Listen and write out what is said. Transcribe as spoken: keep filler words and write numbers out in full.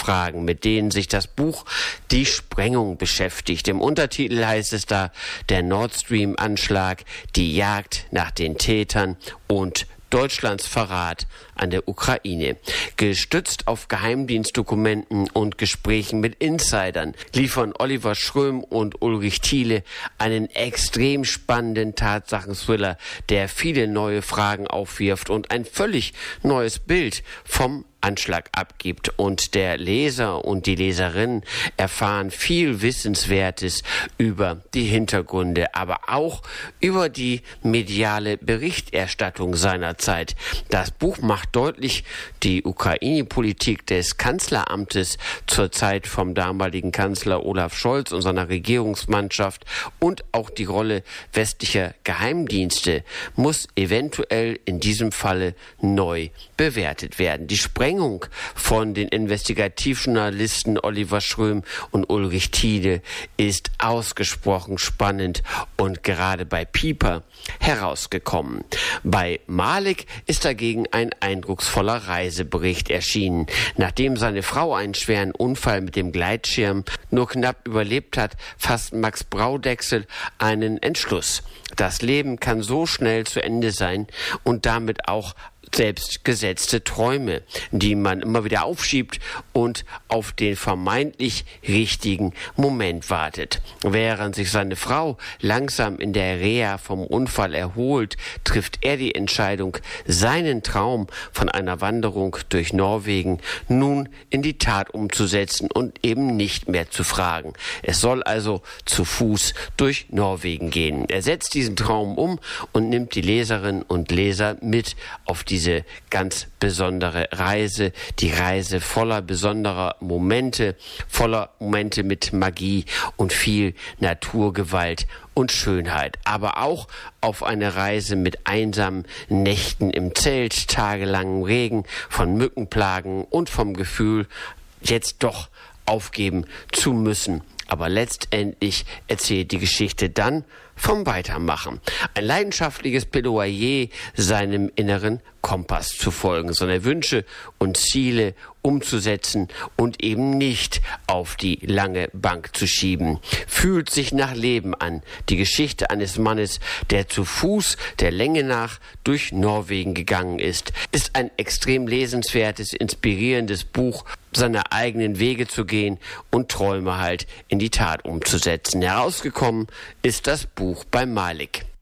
Fragen, mit denen sich das Buch Die Sprengung beschäftigt. Im Untertitel heißt es da: Der Nord Stream-Anschlag, die Jagd nach den Tätern und Deutschlands Verrat an der Ukraine. Gestützt auf Geheimdienstdokumenten und Gesprächen mit Insidern liefern Oliver Schröm und Ulrich Thiele einen extrem spannenden Tatsachenthriller, der viele neue Fragen aufwirft und ein völlig neues Bild vom Anschlag abgibt. Und der Leser und die Leserin erfahren viel Wissenswertes über die Hintergründe, aber auch über die mediale Berichterstattung seiner Zeit. Das Buch macht deutlich, die Ukraine-Politik des Kanzleramtes zur Zeit vom damaligen Kanzler Olaf Scholz und seiner Regierungsmannschaft und auch die Rolle westlicher Geheimdienste muss eventuell in diesem Falle neu bewertet werden. Die Sprengung von den Investigativjournalisten Oliver Schröm und Ulrich Thiele ist ausgesprochen spannend und gerade bei Piper herausgekommen. Bei Malik ist dagegen ein eindrucksvoller Reisebericht erschienen. Nachdem seine Frau einen schweren Unfall mit dem Gleitschirm nur knapp überlebt hat, fasst Max Braudechsel einen Entschluss. Das Leben kann so schnell zu Ende sein und damit auch selbst gesetzte Träume, die man immer wieder aufschiebt und auf den vermeintlich richtigen Moment wartet. Während sich seine Frau langsam in der Reha vom Unfall erholt, trifft er die Entscheidung, seinen Traum von einer Wanderung durch Norwegen nun in die Tat umzusetzen und eben nicht mehr zu fragen. Es soll also zu Fuß durch Norwegen gehen. Er setzt diesen Traum um und nimmt die Leserinnen und Leser mit auf die diese ganz besondere Reise, die Reise voller besonderer Momente, voller Momente mit Magie und viel Naturgewalt und Schönheit, aber auch auf eine Reise mit einsamen Nächten im Zelt, tagelangem Regen, von Mückenplagen und vom Gefühl, jetzt doch aufgeben zu müssen. Aber letztendlich erzählt die Geschichte dann vom Weitermachen. Ein leidenschaftliches Plädoyer, seinem inneren Kompass zu folgen, seine Wünsche und Ziele umzusetzen und eben nicht auf die lange Bank zu schieben. Fühlt sich nach Leben an. Die Geschichte eines Mannes, der zu Fuß der Länge nach durch Norwegen gegangen ist, ist ein extrem lesenswertes, inspirierendes Buch, seine eigenen Wege zu gehen und Träume halt in die Tat umzusetzen. Herausgekommen ist das Buch bei Malik.